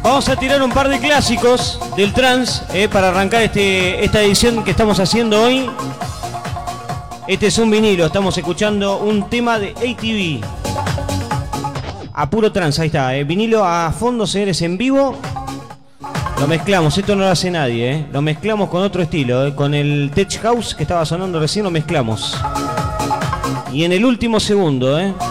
Vamos a tirar un par de clásicos del trance para arrancar esta edición que estamos haciendo hoy. Este es un vinilo, estamos escuchando un tema de ATV. A puro trance, ahí está. Vinilo a fondo, señores, en vivo. Lo mezclamos, esto no lo hace nadie. Lo mezclamos con otro estilo. Con el Tech House que estaba sonando recién, lo mezclamos. Y en el último segundo,